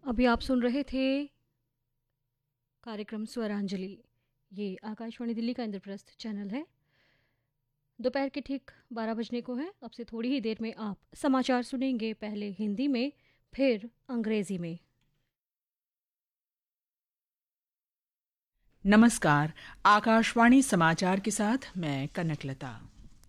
अभी आप सुन रहे थे कार्यक्रम स्वरांजलि। ये आकाशवाणी दिल्ली का इंद्रप्रस्थ चैनल है। दोपहर के ठीक 12 बजने को है। अब से थोड़ी ही देर में आप समाचार सुनेंगे, पहले हिंदी में फिर अंग्रेजी में। नमस्कार। आकाशवाणी समाचार के साथ मैं कनकलता।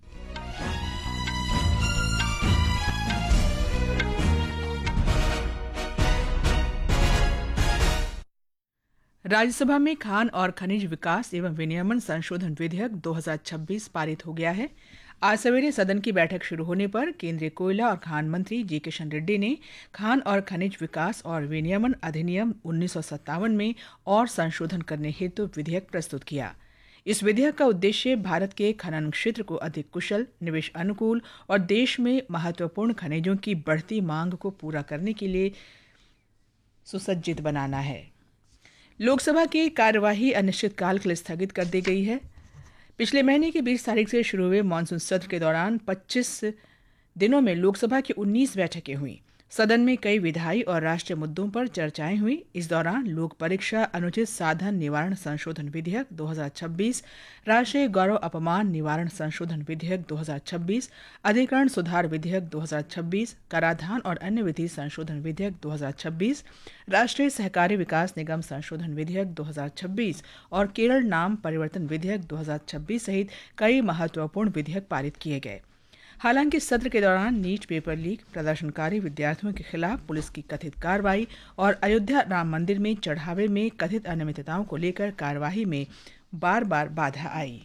राज्यसभा में खान और खनिज विकास एवं विनियमन संशोधन विधेयक 2026 पारित हो गया है। आज सवेरे सदन की बैठक शुरू होने पर केंद्रीय कोयला और खान मंत्री जी किशन रेड्डी ने खान और खनिज विकास और विनियमन अधिनियम 1957 में और संशोधन करने हेतु विधेयक प्रस्तुत किया। इस विधेयक का उद्देश्य भारत के खनन क्षेत्र को अधिक कुशल, निवेश अनुकूल और देश में महत्वपूर्ण खनिजों की बढ़ती मांग को पूरा करने के लिए सुसज्जित बनाना है। लोकसभा की कार्यवाही अनिश्चितकाल के लिए स्थगित कर दी गई है। पिछले महीने की 20 तारीख से शुरू हुए मानसून सत्र के दौरान 25 दिनों में लोकसभा की 19 बैठकें हुई। सदन में कई विधायी और राष्ट्रीय मुद्दों पर चर्चाएं हुई। इस दौरान लोक परीक्षा अनुचित साधन निवारण संशोधन विधेयक 2026, राष्ट्रीय गौरव अपमान निवारण संशोधन विधेयक 2026, अधिकरण सुधार विधेयक 2026, कराधान और अन्य विधि संशोधन विधेयक 2026, राष्ट्रीय सहकारी विकास निगम संशोधन विधेयक 2026 और केरल नाम परिवर्तन विधेयक 2026 सहित कई महत्वपूर्ण विधेयक पारित किए गए। हालांकि सत्र के दौरान नीट पेपर लीक, प्रदर्शनकारी विद्यार्थियों के खिलाफ पुलिस की कथित कार्रवाई और अयोध्या राम मंदिर में चढ़ावे में कथित अनियमितताओं को लेकर कार्यवाही में बार बार बाधा आई।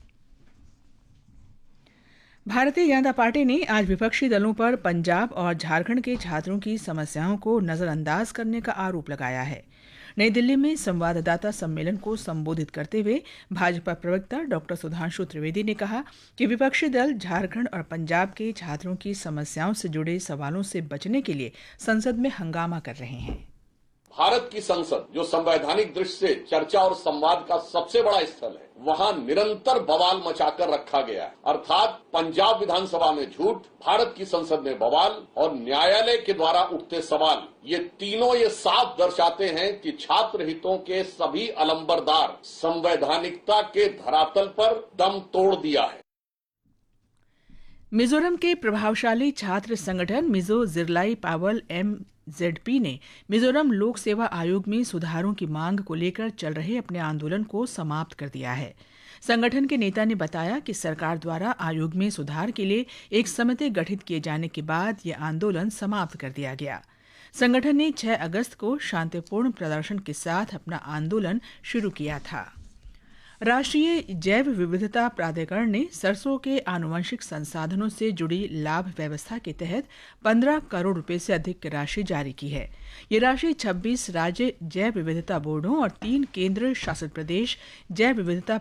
भारतीय जनता पार्टी ने आज विपक्षी दलों पर पंजाब और झारखंड के छात्रों की समस्याओं को नजरअंदाज करने का आरोप लगाया है। नई दिल्ली में संवाददाता सम्मेलन को संबोधित करते हुए भाजपा प्रवक्ता डॉक्टर सुधांशु त्रिवेदी ने कहा कि विपक्षी दल झारखंड और पंजाब के छात्रों की समस्याओं से जुड़े सवालों से बचने के लिए संसद में हंगामा कर रहे हैं। भारत की संसद जो संवैधानिक दृष्टि से चर्चा और संवाद का सबसे बड़ा स्थल है, वहां निरंतर बवाल मचाकर रखा गया है। अर्थात पंजाब विधानसभा में झूठ, भारत की संसद में बवाल और न्यायालय के द्वारा उठते सवाल, ये तीनों ये साफ दर्शाते हैं कि छात्र हितों के सभी अलंबरदार संवैधानिकता के धरातल पर दम तोड़ दिया है। मिजोरम के प्रभावशाली छात्र संगठन मिजो जिरलाई पावल MZP ने मिजोरम लोक सेवा आयोग में सुधारों की मांग को लेकर चल रहे अपने आंदोलन को समाप्त कर दिया है। संगठन के नेता ने बताया कि सरकार द्वारा आयोग में सुधार के लिए एक समिति गठित किए जाने के बाद यह आंदोलन समाप्त कर दिया गया। संगठन ने 6 अगस्त को शांतिपूर्ण प्रदर्शन के साथ अपना आंदोलन शुरू किया था। राष्ट्रीय जैव विविधता प्राधिकरण ने सरसों के आनुवंशिक संसाधनों से जुड़ी लाभ व्यवस्था के तहत 15 करोड़ रुपए से अधिक की राशि जारी की है। ये राशि 26 राज्य जैव विविधता बोर्डों और 3 केंद्र शासित प्रदेश जैव विविधता